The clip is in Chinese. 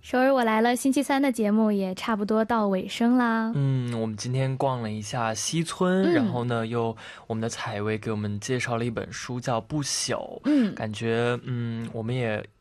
首尔我来了星期三的节目也差不多到尾声啦。 我们今天逛了一下西村，然后呢我们的采薇给我们介绍了一本书叫不朽，感觉我们也